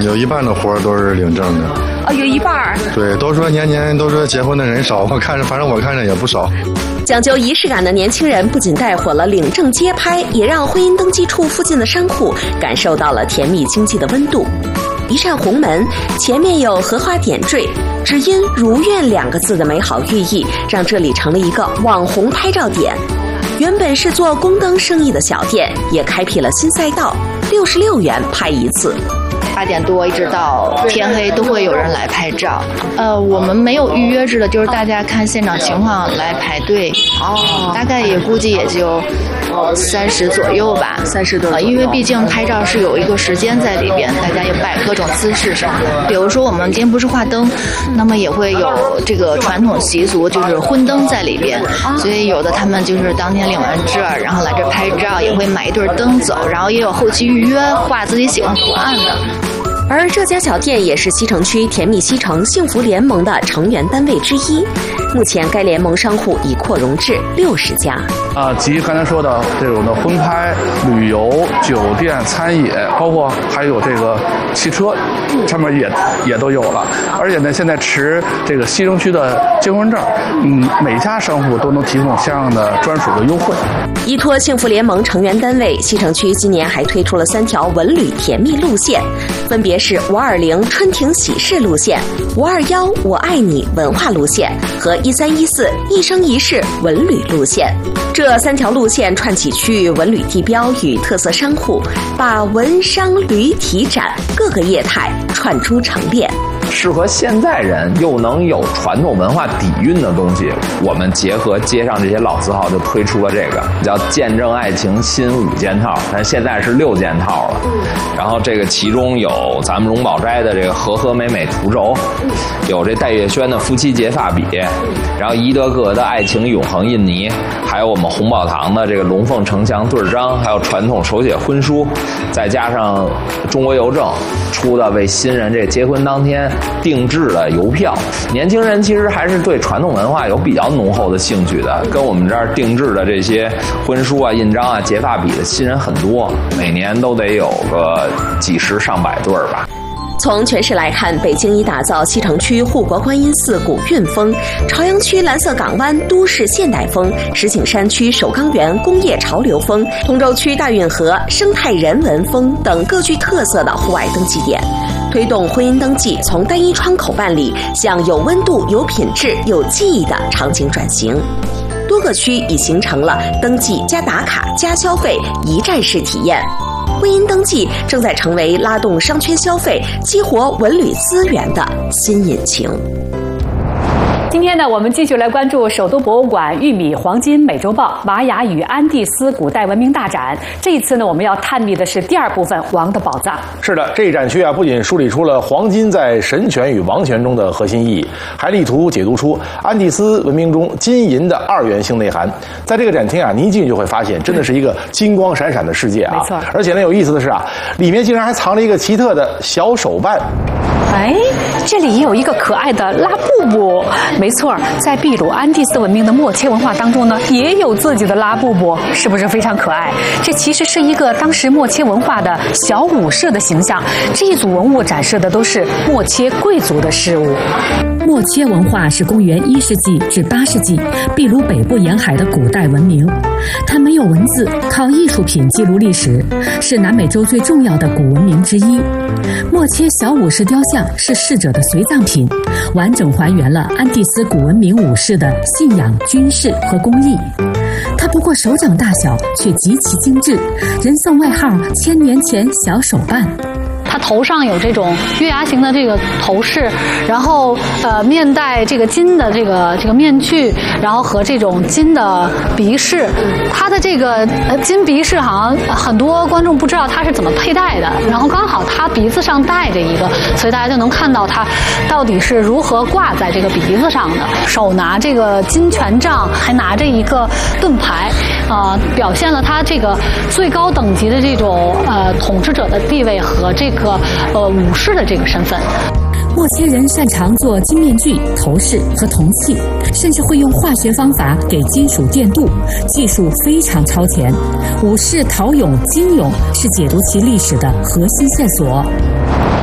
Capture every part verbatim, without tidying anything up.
有一半的活都是领证的。 哦，有一半。 对，都说年年都说结婚的人少，我看着反正我看着也不少。 讲究仪式感的年轻人不仅带火了领证街拍，也让婚姻登记处附近的商户感受到了甜蜜经济的温度。一扇红门，前面有荷花点缀，只因如愿两个字的美好寓意，让这里成了一个网红拍照点。原本是做宫灯生意的小店，也开辟了新赛道，六十六元拍一次。 八点多一直到天黑都会有人来拍照。呃，我们没有预约制的，就是大家看现场情况来排队。哦，大概也估计也就三十左右吧， 三十多、呃。 因为毕竟拍照是有一个时间在里边，大家也摆各种姿势什么的。比如说我们今天不是画灯，那么也会有这个传统习俗，就是婚灯在里边。所以有的他们就是当天领完证，然后来这拍照，也会买一对灯走，然后也有后期预约画自己喜欢图案的。 而这家小店也是西城区甜蜜西城幸福联盟的成员单位之一。目前该联盟商户已扩容至六十家。 啊，及刚才说的这种的婚拍、旅游、酒店、餐饮，包括还有这个汽车，上面也也都有了。而且呢，现在持这个西城区的结婚证，嗯，每家商户都能提供相应的专属的优惠。 依托幸福联盟成员单位，西城区今年还推出了三条文旅甜蜜路线，分别是五二零春庭喜事路线、五二幺我爱你文化路线和一三一四一生一世文旅路线。这三条路线串起区域文旅地标与特色商户，把文商旅体展各个业态串出成列。 适合现在人又能有传统文化底蕴的东西，我们结合街上这些老字号就推出了这个叫见证爱情新五件套，但现在是六件套了。然后这个其中有咱们荣宝斋的这个和和美美图轴，有这戴月轩的夫妻结发笔，然后怡德阁的爱情永恒印泥，还有我们红宝堂的这个龙凤呈祥对章，还有传统手写婚书，再加上中国邮政出的为新人这结婚当天定制的邮票。年轻人其实还是对传统文化有比较浓厚的兴趣的，跟我们这儿定制的这些婚书啊、印章啊、结发笔的新人很多，每年都得有个几十上百对儿吧。 从全市来看，北京已打造西城区护国观音寺古韵风，朝阳区蓝色港湾都市现代风，石景山区首钢园工业潮流风，通州区大运河生态人文风等各具特色的户外登记点，推动婚姻登记从单一窗口办理向有温度、有品质、有记忆的场景转型。多个区已形成了登记加打卡加消费一站式体验。婚姻登记正在成为拉动商圈消费、激活文旅资源的新引擎。 今天呢，我们继续来关注首都博物馆玉米黄金美洲豹玛雅与安第斯古代文明大展。这一次呢，我们要探秘的是第二部分王的宝藏。 是的，这一展区啊，不仅梳理出了黄金在神权与王权中的核心意义，还力图解读出安第斯文明中金银的二元性内涵。在这个展厅啊，你一进去就会发现，真的是一个金光闪闪的世界啊！ 没错。而且呢，有意思的是啊，里面竟然还藏了一个奇特的小手办。 哎，这里也有一个可爱的拉布布。没错，在秘鲁安第斯文明的默切文化当中呢，也有自己的拉布布，是不是非常可爱？这其实是一个当时默切文化的小武士的形象。这一组文物展示的都是默切贵族的事物。 默切文化是公元一世纪至八世纪秘鲁北部沿海的古代文明，它没有文字，靠艺术品记录历史，是南美洲最重要的古文明之一。默切小武士雕像是逝者的随葬品，完整还原了安第斯古文明武士的信仰、军事和工艺。它不过手掌大小，却极其精致，人送外号“千年前小手办”。 他头上有这种月牙形的这个头饰，然后呃面戴这个金的这个这个面具，然后和这种金的鼻饰。他的这个呃金鼻饰好像很多观众不知道他是怎么佩戴的，然后刚好他鼻子上戴着一个，所以大家就能看到他到底是如何挂在这个鼻子上的。手拿这个金权杖，还拿着一个盾牌，呃，表现了他这个最高等级的这种呃统治者的地位和这个。个呃武士的这个身份。 默切人擅长做金面具、头饰和铜器，甚至会用化学方法给金属电镀，技术非常超前。武士陶俑、金俑是解读其历史的核心线索。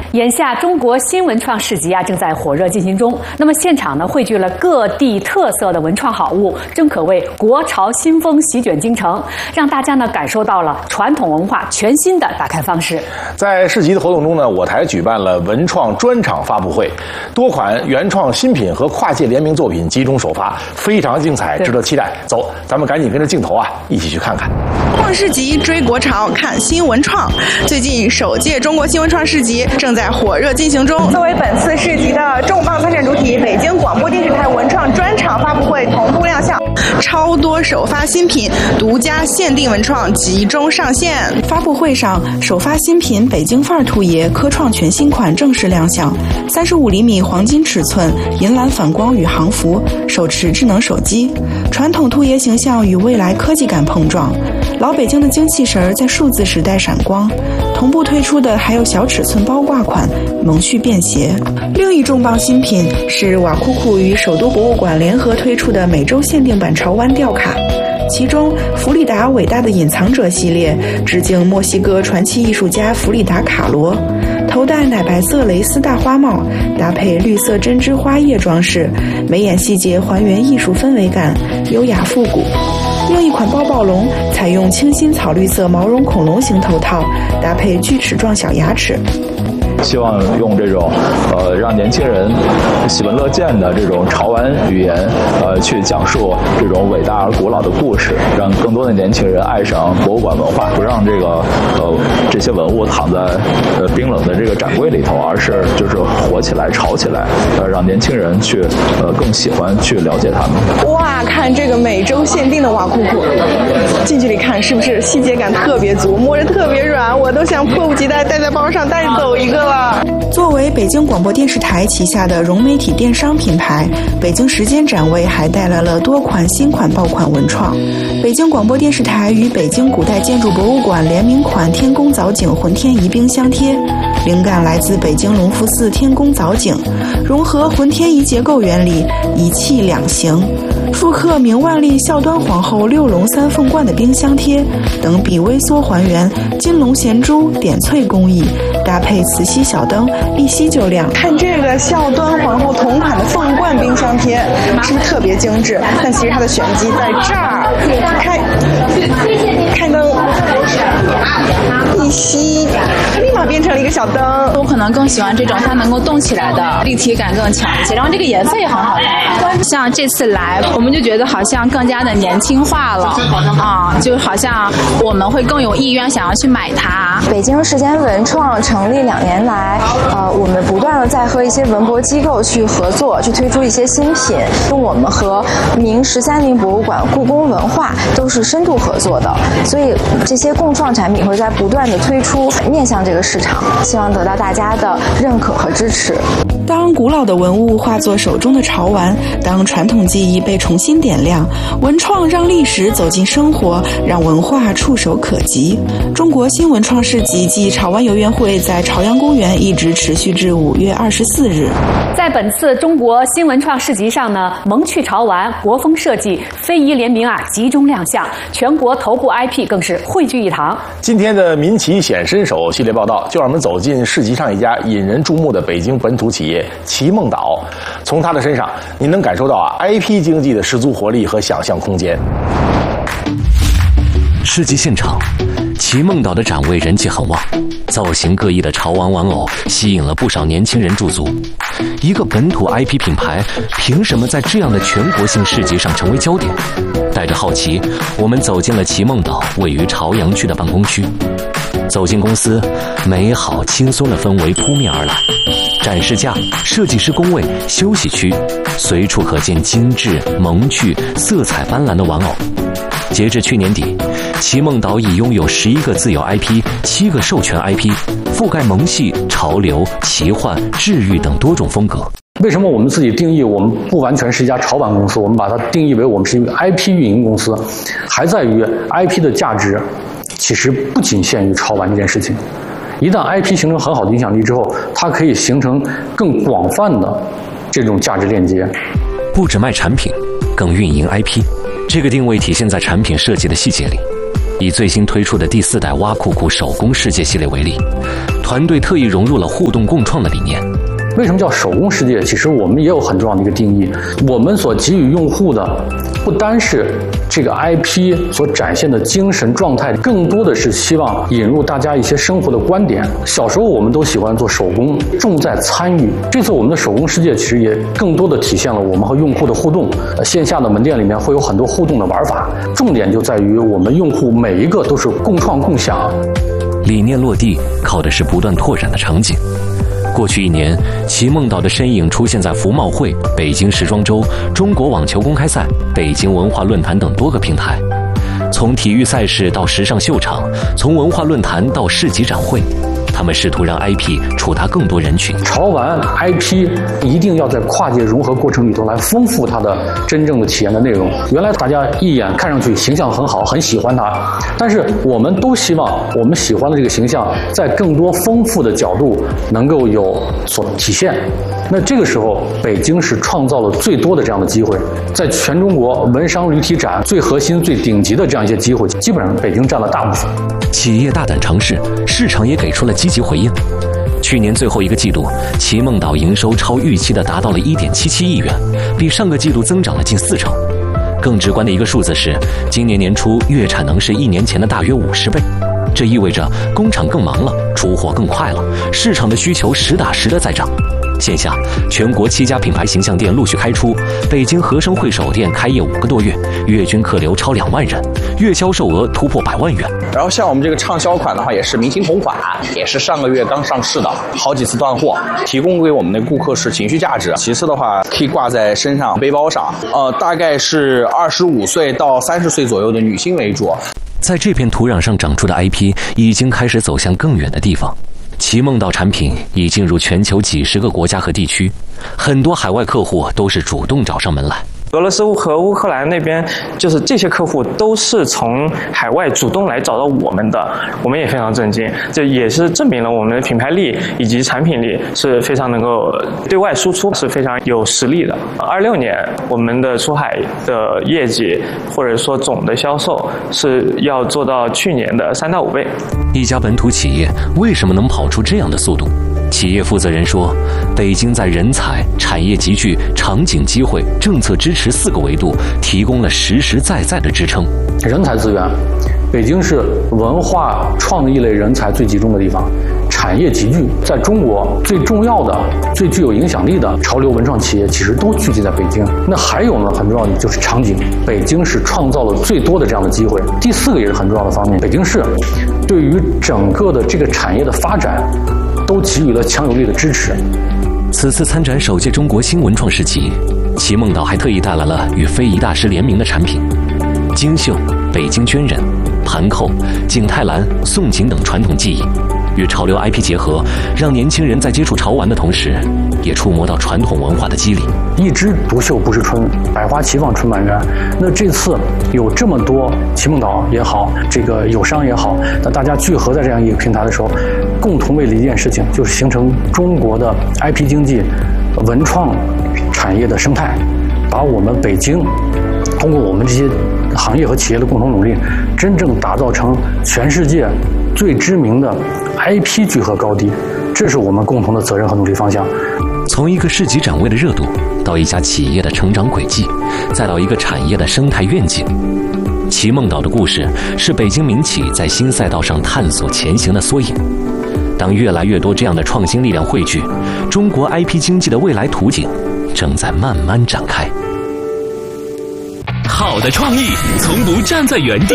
眼下中国新文创市集啊正在火热进行中。那么现场呢汇聚了各地特色的文创好物，正可谓国潮新风席卷京城，让大家呢感受到了传统文化全新的打开方式。 在市集的活动中呢，我台举办了文创专场发布会，多款原创新品和跨界联名作品集中首发，非常精彩，值得期待。走，咱们赶紧跟着镜头啊，一起去看看。 逛市集追国潮，看新文创。最近首届中国新文创市集正在火热进行中。作为本次市集的重磅参展主体，北京广播电视台文创专场发布会同步亮相，超多首发新品、独家限定文创集中上线。发布会上，首发新品北京范儿兔爷科创全新款正式亮相，三十五厘米黄金尺寸，银蓝反光宇航服，手持智能手机，传统兔爷形象与未来科技感碰撞。老北京的精气神儿在数字时代闪光。同步推出的还有小尺寸包挂款、萌趣便携。另一重磅新品是瓦库库与首都博物馆联合推出的美洲限定版潮玩吊卡。其中，弗里达伟大的隐藏者系列致敬墨西哥传奇艺术家弗里达卡罗，头戴奶白色蕾丝大花帽，搭配绿色针织花叶装饰，眉眼细节还原艺术氛围感，优雅复古。另一款包抱龙采用清新草绿色毛绒恐龙型头套，搭配锯齿状小牙齿。 希望用这种呃让年轻人喜闻乐见的这种潮玩语言，呃去讲述这种伟大而古老的故事，让更多的年轻人爱上博物馆文化，不让这个呃这些文物躺在呃冰冷的这个展柜里头，而是就是火起来、潮起来，呃让年轻人去呃更喜欢去了解他们。 哇，看这个美洲限定的瓦库库，近距离看是不是细节感特别足，摸着特别软，我都想迫不及待带在包上带走一个了。作为北京广播电视台旗下的融媒体电商品牌，北京时间展位还带来了多款新款爆款文创。北京广播电视台与北京古代建筑博物馆联名款天宫藻井浑天仪冰箱贴，灵感来自北京隆福寺天宫藻井，融合浑天仪结构原理，一气两行。复刻明万历孝端皇后六龙三凤冠的冰箱贴等，比微缩还原金龙衔珠点翠工艺，搭配磁吸小灯，一吸就亮。看这个孝端皇后同款的凤冠冰箱贴，是不是特别精致？但其实它的玄机在这儿，开开灯，一吸，立马变成了一个小灯。 我可能更喜欢这种它能够动起来的，立体感更强一些，然后这个颜色也很好看。像这次来，我们就觉得好像更加的年轻化了啊，就好像我们会更有意愿想要去买它。 北京时间文创成立两年来，呃，我们不断的在和一些文博机构去合作，去推出一些新品。我们和明十三陵博物馆、故宫文化都是深度合作的，所以这些共创产品会在不断的推出，面向这个市场，希望得到大家的认可和支持。 当古老的文物化作手中的潮玩，当传统技艺被重新点亮，文创让历史走进生活，让文化触手可及。中国新文创市集暨潮玩游园会在朝阳公园一直持续至五月二十四日。 在本次中国新文创市集上呢，萌趣潮玩、国风设计、非遗联名啊集中亮相，全国头部 I P 更是汇聚一堂。 今天的民企显身手系列报道，就让我们走进市集上一家引人注目的北京本土企业齐梦岛。从他的身上，您能感受到啊 I P 经济的十足活力和想象空间。 市集现场，齐梦岛的展位人气很旺，造型各异的潮玩玩偶吸引了不少年轻人驻足。一个本土 I P 品牌，凭什么在这样的全国性市集上成为焦点？带着好奇，我们走进了齐梦岛位于朝阳区的办公区。走进公司，美好轻松的氛围扑面而来。展示架、设计师工位、休息区，随处可见精致、萌趣、色彩斑斓的玩偶。截至去年底，齐梦岛已拥有十一个自有 I P、七个授权 I P， 覆盖萌系、潮流、奇幻、治愈等多种风格。 为什么我们自己定义我们不完全是一家潮玩公司，我们把它定义为我们是一个 I P 运营公司，还在于 I P 的价值其实不仅限于潮玩这件事情。一旦 I P 形成很好的影响力之后，它可以形成更广泛的这种价值链接。 不只卖产品，更运营 I P， 这个定位体现在产品设计的细节里。 以最新推出的第四代挖酷酷手工世界系列为例，团队特意融入了互动共创的理念。 为什么叫手工世界？其实我们也有很重要的一个定义，我们所给予用户的不单是这个 I P 所展现的精神状态，更多的是希望引入大家一些生活的观点。小时候我们都喜欢做手工，重在参与。这次我们的手工世界其实也更多的体现了我们和用户的互动。线下的门店里面会有很多互动的玩法，重点就在于我们用户每一个都是共创共享。 理念落地靠的是不断拓展的场景。过去一年，齐梦岛的身影出现在服贸会、北京时装周、中国网球公开赛、北京文化论坛等多个平台。从体育赛事到时尚秀场，从文化论坛到市集展会，他们试图让 I P 触达更多人群。 潮玩 I P 一定要在跨界融合过程里头来丰富它的真正的体验的内容。原来大家一眼看上去形象很好，很喜欢它，但是我们都希望我们喜欢的这个形象在更多丰富的角度能够有所体现。那这个时候，北京是创造了最多的这样的机会，在全中国文商旅体展最核心、最顶级的这样一些机会，基本上北京占了大部分。 企业大胆尝试，市场也给出了积极回应。去年最后一个季度，齐梦岛营收超预期的达到了 一点七七亿元，比上个季度增长了近四成。更直观的一个数字是，今年年初月产能是一年前的大约五十倍。这意味着工厂更忙了，出货更快了，市场的需求实打实的在涨。线下，全国七家品牌形象店陆续开出，北京和生汇手店开业五个多月，月均客流超两万人，月销售额突破百万元。 然后像我们这个畅销款的话，也是明星同款，也是上个月刚上市的，好几次断货，提供给我们的顾客是情绪价值。其次的话，可以挂在身上、背包上，呃，大概是二十五岁到三十岁左右的女性为主。 在这片土壤上长出的 I P 已经开始走向更远的地方。齐梦岛产品已进入全球几十个国家和地区，很多海外客户都是主动找上门来。 俄罗斯和乌克兰那边，就是这些客户都是从海外主动来找到我们的，我们也非常震惊。这也是证明了我们的品牌力以及产品力是非常能够对外输出，是非常有实力的。二六年我们的出海的业绩或者说总的销售是要做到去年的三到五倍。 一家本土企业为什么能跑出这样的速度？企业负责人说，北京在人才、产业集聚、场景机会、政策支持四个维度提供了实实在在的支撑。 人才资源，北京是文化创意类人才最集中的地方，产业集聚，在中国最重要的、最具有影响力的潮流文创企业其实都聚集在北京。那还有呢，很重要的就是场景，北京是创造了最多的这样的机会。第四个也是很重要的方面，北京市对于整个的这个产业的发展都给予了强有力的支持。 此次参展首届中国新文创市集，齐梦岛还特意带来了与非遗大师联名的产品，京绣、北京绢人、盘扣、景泰蓝、宋锦等传统技艺，与潮流 I P 结合，让年轻人在接触潮玩的同时，也触摸到传统文化的肌理。 一枝独秀不是春，百花齐放春满园。那这次有这么多齐梦岛也好，这个友商也好，那大家聚合在这样一个平台的时候，共同为了一件事情，就是形成中国的 I P 经济、文创产业的生态，把我们北京通过我们这些行业和企业的共同努力，真正打造成全世界最知名的 I P 聚合高地，这是我们共同的责任和努力方向。 从一个市集展位的热度，到一家企业的成长轨迹，再到一个产业的生态愿景，齐梦岛的故事是北京民企在新赛道上探索前行的缩影。当越来越多这样的创新力量汇聚，中国 I P 经济的未来图景正在慢慢展开。 好的创意从不站在原地，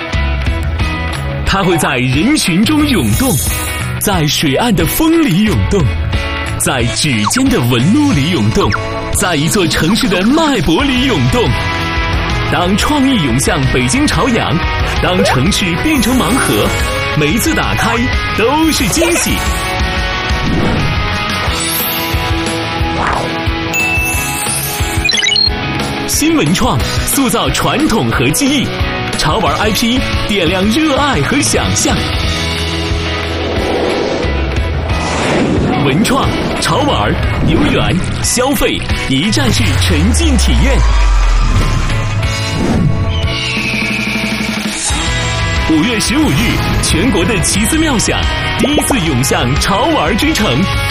它会在人群中涌动，在水岸的风里涌动，在指尖的纹路里涌动，在一座城市的脉搏里涌动。当创意涌向北京朝阳，当城市变成盲盒，每一次打开都是惊喜。新文创塑造传统和记忆，潮玩 I P 点亮热爱和想象。文创、潮玩、游园、消费，一站式沉浸体验。 五月十五日，全国的奇思妙想第一次涌向潮玩之城。